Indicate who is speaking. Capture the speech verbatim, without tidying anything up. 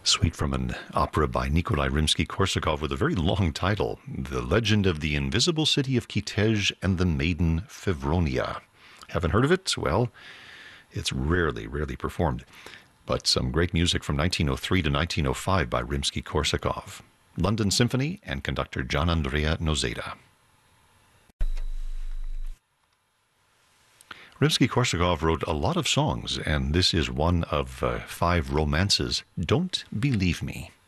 Speaker 1: Suite from an opera by Nikolai Rimsky-Korsakov with a very long title, The Legend of the Invisible City of Kitezh and the Maiden Fevronia. Haven't heard of it? Well, it's rarely, rarely performed. But some great music from nineteen oh three to nineteen oh five by Rimsky-Korsakov. London Symphony and conductor Gianandrea Noseda. Rimsky-Korsakov wrote a lot of songs, and this is one of uh, five romances, Don't Believe Me.